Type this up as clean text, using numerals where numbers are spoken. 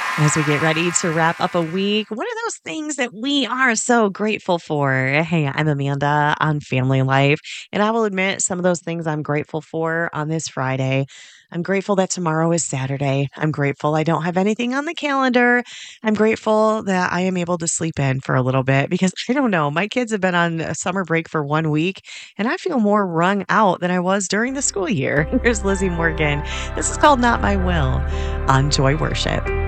As we get ready to wrap up a week, what are those things that we are so grateful for? Hey, I'm Amanda on Family Life, and I will admit some of those things I'm grateful for on this Friday. I'm grateful that tomorrow is Saturday. I'm grateful I don't have anything on the calendar. I'm grateful that I am able to sleep in for a little bit because I don't know. My kids have been on a summer break for 1 week, and I feel more wrung out than I was during the school year. Here's Lizzie Morgan. This is called Not My Will on Joy Worship.